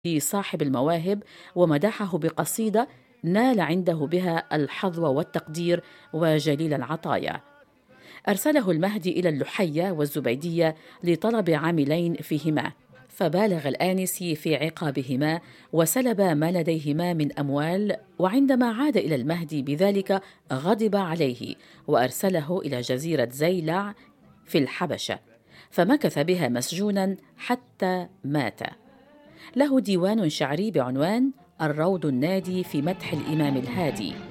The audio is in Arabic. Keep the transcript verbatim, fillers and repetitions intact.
صاحب المواهب ومدحه بقصيدة نال عنده بها الحظوة والتقدير وجليل العطايا. أرسله المهدي إلى اللحية والزبيدية لطلب عاملين فيهما، فبالغ الآنسي في عقابهما وسلب ما لديهما من أموال، وعندما عاد إلى المهدي بذلك غضب عليه وأرسله إلى جزيرة زيلع في الحبشة، فمكث بها مسجونا حتى مات. له ديوان شعري بعنوان الروض النادي في مدح الإمام الهادي،